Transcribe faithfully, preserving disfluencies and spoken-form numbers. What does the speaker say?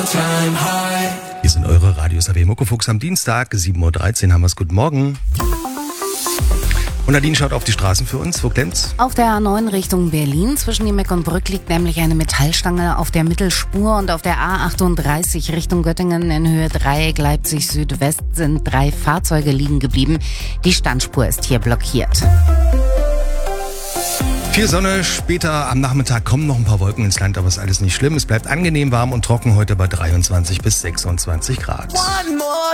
Hier sind eure Radios A W Muckefuchs am Dienstag, sieben Uhr dreizehn haben wir es. Guten Morgen. Und Nadine schaut auf die Straßen für uns. Wo klemmt's? Auf der A neun Richtung Berlin zwischen Niemeck und Brück liegt nämlich eine Metallstange auf der Mittelspur und auf der A achtunddreißig Richtung Göttingen in Höhe Dreieck Leipzig Südwest sind drei Fahrzeuge liegen geblieben. Die Standspur ist hier blockiert. Viel Sonne, später am Nachmittag kommen noch ein paar Wolken ins Land, aber ist alles nicht schlimm. Es bleibt angenehm warm und trocken heute bei dreiundzwanzig bis sechsundzwanzig Grad.